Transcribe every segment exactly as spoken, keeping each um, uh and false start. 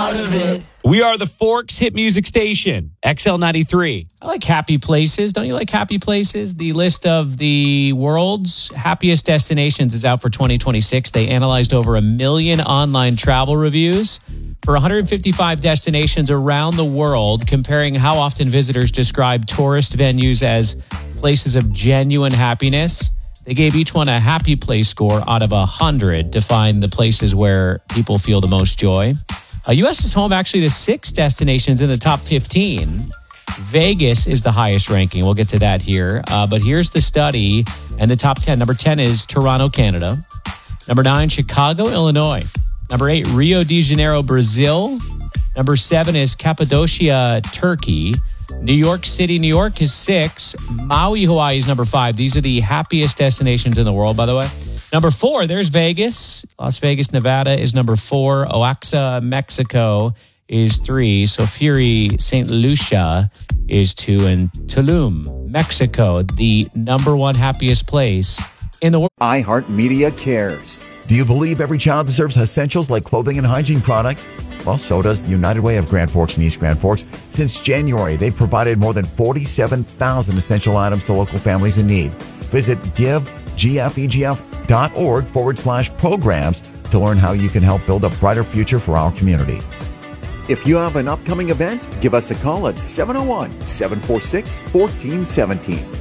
out of it. We are the Forks Hit Music Station, X L ninety-three. I like happy places. Don't you like happy places? The list of the world's happiest destinations is out for twenty twenty-six. They analyzed over a million online travel reviews for one hundred fifty-five destinations around the world, comparing how often visitors describe tourist venues as places of genuine happiness. They gave each one a happy place score out of one hundred to find the places where people feel the most joy. Uh, U S is home actually to six destinations in the top fifteen. Vegas is the highest ranking. We'll get to that here. Uh, but here's the study and the top ten. Number ten is Toronto, Canada. Number nine, Chicago, Illinois. Number eight, Rio de Janeiro, Brazil. Number seven is Cappadocia, Turkey. New York City, New York is six. Maui, Hawaii is number five. These are the happiest destinations in the world, by the way. Number four, there's Vegas. Las Vegas, Nevada is number four. Oaxaca, Mexico is three. Sofiri, Saint Lucia is two. And Tulum, Mexico, the number one happiest place in the world. iHeartMedia cares. Do you believe every child deserves essentials like clothing and hygiene products? Well, so does the United Way of Grand Forks and East Grand Forks. Since January, they've provided more than forty-seven thousand essential items to local families in need. Visit givegfegf.org forward slash programs to learn how you can help build a brighter future for our community. If you have an upcoming event, give us a call at seven oh one, seven four six, one four one seven.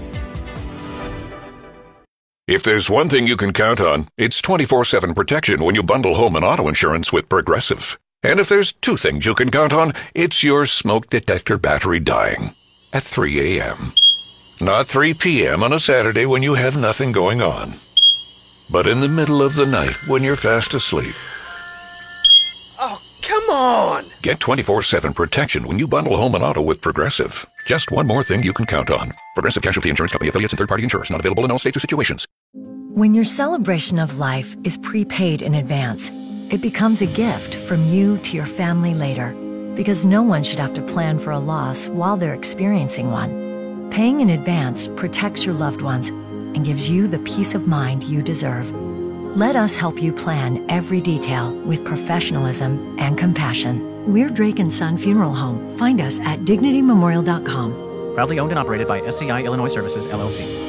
If there's one thing you can count on, it's twenty-four seven protection when you bundle home and auto insurance with Progressive. And if there's two things you can count on, it's your smoke detector battery dying at three a.m. Not three p.m. on a Saturday when you have nothing going on, but in the middle of the night when you're fast asleep. Oh, come on! Get twenty-four seven protection when you bundle home and auto with Progressive. Just one more thing you can count on. Progressive Casualty Insurance Company, affiliates, and third-party insurers. Not available in all states or situations. When your celebration of life is prepaid in advance, it becomes a gift from you to your family later, because no one should have to plan for a loss while they're experiencing one. Paying in advance protects your loved ones and gives you the peace of mind you deserve. Let us help you plan every detail with professionalism and compassion. We're Drake and Son Funeral Home. Find us at dignity memorial dot com. Proudly owned and operated by S C I Illinois Services, L L C.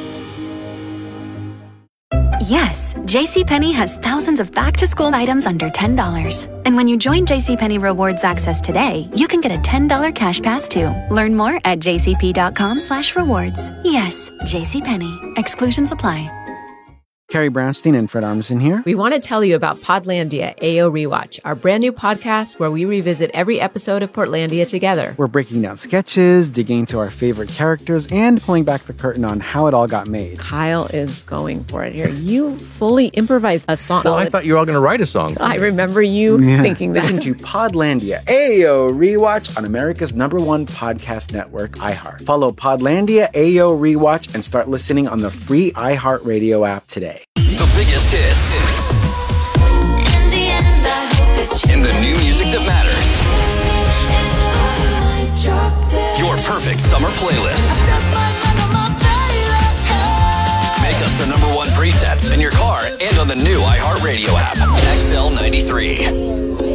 Yes, JCPenney has thousands of back-to-school items under ten dollars. And when you join JCPenney Rewards Access today, you can get a ten dollars cash pass too. Learn more at jcp.com slash rewards. Yes, JCPenney. Exclusions apply. Carrie Brownstein and Fred Armisen here. We want to tell you about Podlandia A O Rewatch, our brand new podcast where we revisit every episode of Portlandia together. We're breaking down sketches, digging into our favorite characters, and pulling back the curtain on how it all got made. Kyle is going for it here. You fully improvised a song. Well, I thought you were all going to write a song. I remember you yeah. thinking that. Listen to Podlandia A O Rewatch on America's number one podcast network, iHeart. Follow Podlandia A O Rewatch and start listening on the free iHeartRadio app today. The biggest hits. In the end, I hope it's in the new music that matters. Your perfect summer playlist. Make us the number one preset in your car and on the new iHeartRadio app. X L ninety-three.